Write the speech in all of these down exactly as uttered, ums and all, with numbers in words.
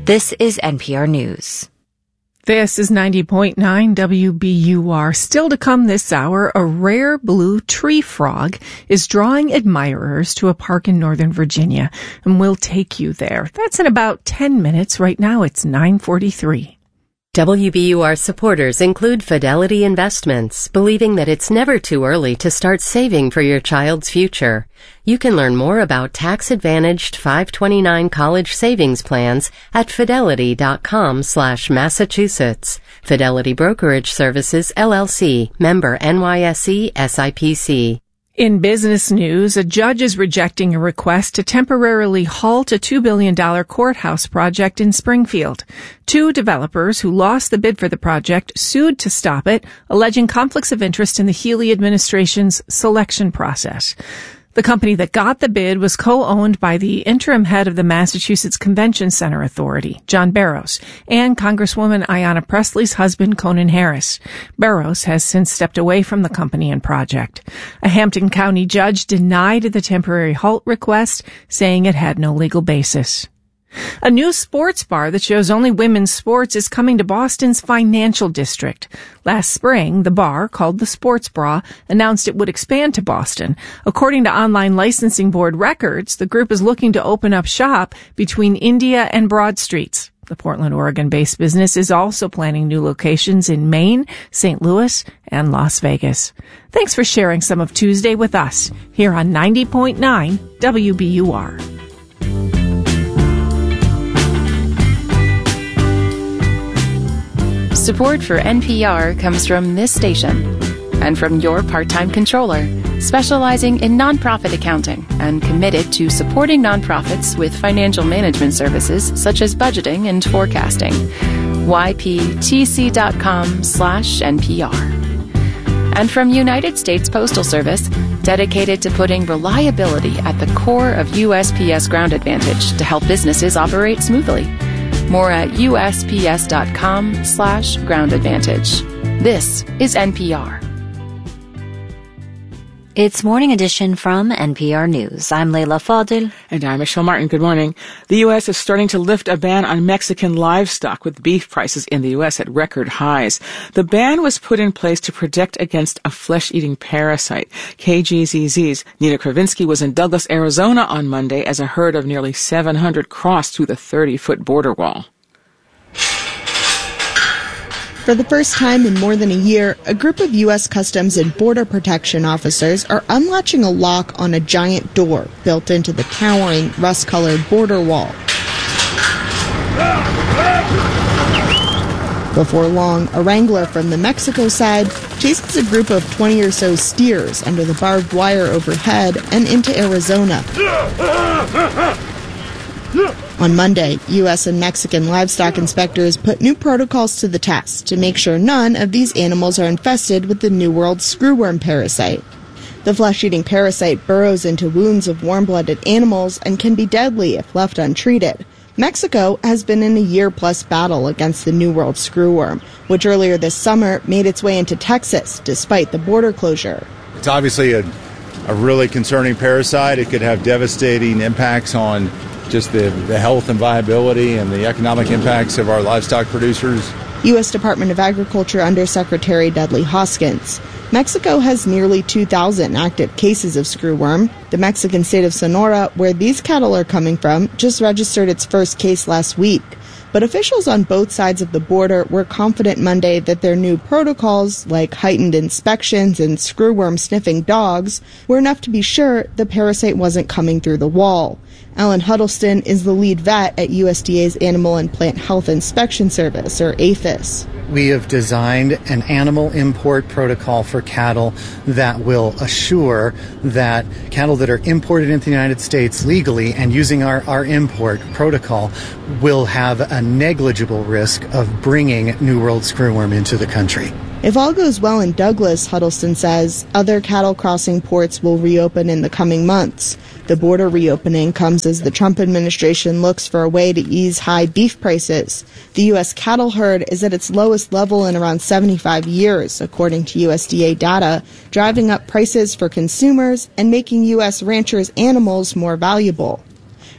This is N P R News. This is ninety point nine W B U R. Still to come this hour, a rare blue tree frog is drawing admirers to a park in Northern Virginia, and we'll take you there. That's in about ten minutes. Right now, it's nine forty-three. W B U R supporters include Fidelity Investments, believing that it's never too early to start saving for your child's future. You can learn more about tax-advantaged five twenty-nine college savings plans at fidelity.com slash Massachusetts. Fidelity Brokerage Services, L L C, member N Y S E S I P C. In business news, a judge is rejecting a request to temporarily halt a two billion dollars courthouse project in Springfield. Two developers who lost the bid for the project sued to stop it, alleging conflicts of interest in the Healey administration's selection process. The company that got the bid was co-owned by the interim head of the Massachusetts Convention Center Authority, John Barrows, and Congresswoman Ayanna Pressley's husband, Conan Harris. Barrows has since stepped away from the company and project. A Hampton County judge denied the temporary halt request, saying it had no legal basis. A new sports bar that shows only women's sports is coming to Boston's financial district. Last spring, the bar, called the Sports Bra, announced it would expand to Boston. According to Online Licensing Board records, the group is looking to open up shop between India and Broad Streets. The Portland, Oregon-based business is also planning new locations in Maine, Saint Louis, and Las Vegas. Thanks for sharing some of Tuesday with us here on ninety point nine W B U R. Support for N P R comes from this station and from your part-time controller, specializing in nonprofit accounting and committed to supporting nonprofits with financial management services such as budgeting and forecasting. Y P T C dot com slash N P R. And from United States Postal Service, dedicated to putting reliability at the core of U S P S Ground Advantage to help businesses operate smoothly. More at U S P S dot com slash ground advantage. This is N P R. It's Morning Edition from N P R News. I'm Leila Fadil. And I'm Michelle Martin. Good morning. The U S is starting to lift a ban on Mexican livestock, with beef prices in the U S at record highs. The ban was put in place to protect against a flesh-eating parasite. K G Z Z's Nina Kravinsky was in Douglas, Arizona on Monday as a herd of nearly seven hundred crossed through the thirty-foot border wall. For the first time in more than a year, a group of U S Customs and Border Protection officers are unlatching a lock on a giant door built into the towering, rust-colored border wall. Before long, a wrangler from the Mexico side chases a group of twenty or so steers under the barbed wire overhead and into Arizona. On Monday, U S and Mexican livestock inspectors put new protocols to the test to make sure none of these animals are infested with the New World screwworm parasite. The flesh-eating parasite burrows into wounds of warm-blooded animals and can be deadly if left untreated. Mexico has been in a year-plus battle against the New World screwworm, which earlier this summer made its way into Texas despite the border closure. It's obviously a, a really concerning parasite. It could have devastating impacts on just the, the health and viability and the economic impacts of our livestock producers. U S Department of Agriculture Undersecretary Dudley Hoskins. Mexico has nearly two thousand active cases of screwworm. The Mexican state of Sonora, where these cattle are coming from, just registered its first case last week. But officials on both sides of the border were confident Monday that their new protocols, like heightened inspections and screwworm-sniffing dogs, were enough to be sure the parasite wasn't coming through the wall. Alan Huddleston is the lead vet at U S D A's Animal and Plant Health Inspection Service, or APHIS. We have designed an animal import protocol for cattle that will assure that cattle that are imported into the United States legally and using our, our import protocol will have a negligible risk of bringing New World screwworm into the country. If all goes well in Douglas, Huddleston says, other cattle crossing ports will reopen in the coming months. The border reopening comes as the Trump administration looks for a way to ease high beef prices. The U S cattle herd is at its lowest level in around seventy-five years, according to U S D A data, driving up prices for consumers and making U S ranchers' animals more valuable.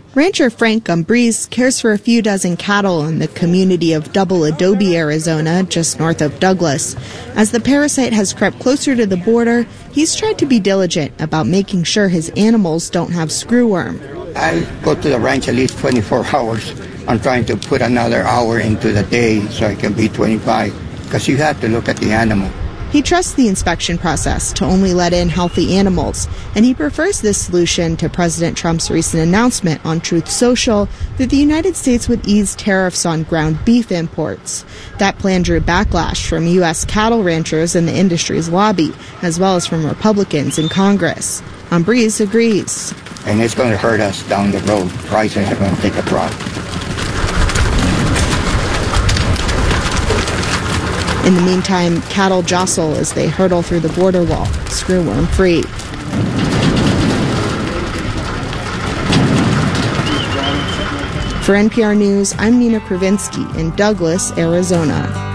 Rancher Frank Gumbrese cares for a few dozen cattle in the community of Double Adobe, Arizona, just north of Douglas. As the parasite has crept closer to the border, he's tried to be diligent about making sure his animals don't have screwworm. I go to the ranch at least twenty-four hours. I'm trying to put another hour into the day so I can be twenty-five, because you have to look at the animal. He trusts the inspection process to only let in healthy animals, and he prefers this solution to President Trump's recent announcement on Truth Social that the United States would ease tariffs on ground beef imports. That plan drew backlash from U S cattle ranchers and the industry's lobby, as well as from Republicans in Congress. Gumbrese agrees. And it's going to hurt us down the road. Prices are going to take a drop. In the meantime, cattle jostle as they hurtle through the border wall, screwworm-free. For N P R News, I'm Nina Kravinsky in Douglas, Arizona.